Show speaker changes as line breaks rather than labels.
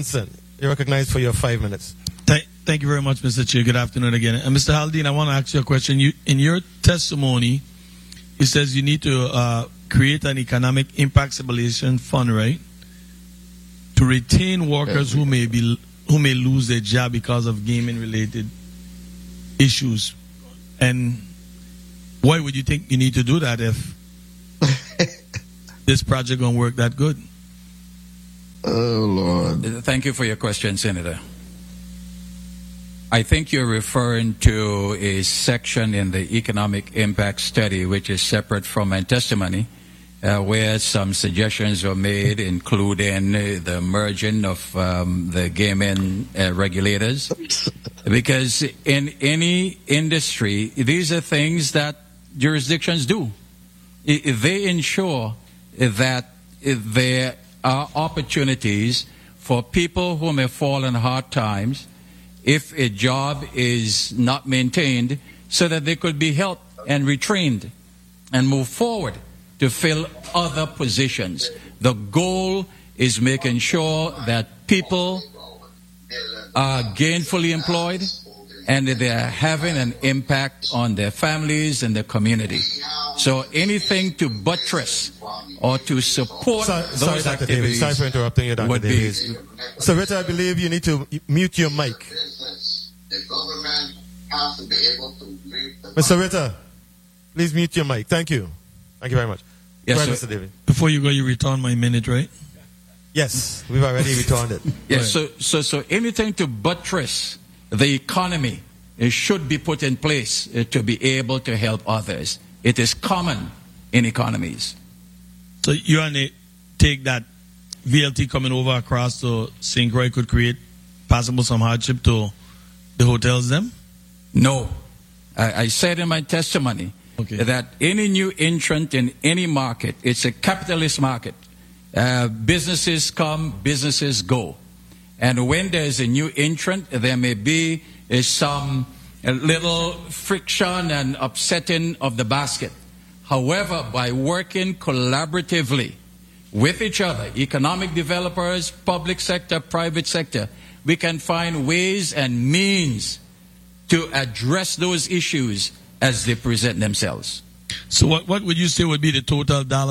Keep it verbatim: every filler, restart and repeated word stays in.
Johnson, you're recognized for your five minutes.
Thank, thank you very much, Mister Chair. Good afternoon again. And Mister Haldane, I want to ask you a question. You, in your testimony, it says you need to uh, create an economic impact stabilization fund, right, to retain workers who may be who may lose their job because of gaming-related issues. And why would you think you need to do that if this project gonna work that good?
Oh, Lord.
Thank you for your question, Senator. I think you're referring to a section in the economic impact study, which is separate from my testimony, uh, where some suggestions were made, including uh, the merging of um, the gaming uh, regulators. Because in any industry, these are things that jurisdictions do. I- They ensure that there are opportunities for people who may fall in hard times if a job is not maintained, so that they could be helped and retrained and move forward to fill other positions. The goal is making sure that people are gainfully employed and that they are having an impact on their families and their community. So anything to buttress or to support
Sorry,
those
sorry, Doctor
activities
Davis. Sorry for interrupting you, Doctor
would be.
Davis. So, Rita, I believe you need to mute your mic.
The government has to be able to reap the
Mister Ritter, please mute your mic. Thank you. Thank you very much.
Yes,
go ahead,
sir.
Mister David.
Before you go, you return my minute, right?
Yes, we've already returned it.
Yes, so, so, so anything to buttress the economy, it should be put in place uh, to be able to help others. It is common in economies.
So you want to take that V L T coming over across to Saint Croix could create possible some hardship to the hotels them?
No. I, I said in my testimony
Okay.
that any new entrant in any market, it's a capitalist market. Uh, businesses come, businesses go. And when there's a new entrant, there may be uh, some a little friction and upsetting of the basket. However, by working collaboratively with each other, economic developers, public sector, private sector, we can find ways and means to address those issues as they present themselves.
So what, what would you say would be the total dollar